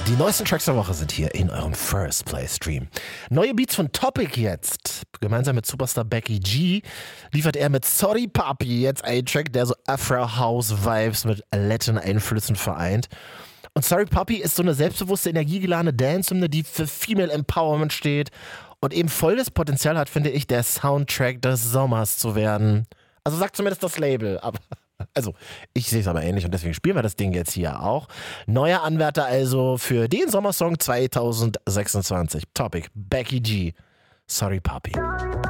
Die neuesten Tracks der Woche sind hier in eurem First Play Stream. Neue Beats von Topic jetzt. Gemeinsam mit Superstar Becky G liefert er mit Sorry Papi jetzt einen Track, der so Afro-House-Vibes mit Latin-Einflüssen vereint. Und Sorry Papi ist so eine selbstbewusste, energiegeladene Dance-Hymne, die für Female Empowerment steht und eben voll das Potenzial hat, finde ich, der Soundtrack des Sommers zu werden. Also sagt zumindest das Label, aber also ich sehe es aber ähnlich und deswegen spielen wir das Ding jetzt hier auch. Neuer Anwärter also für den Sommersong 2026. Topic, Becky G, Sorry Papi.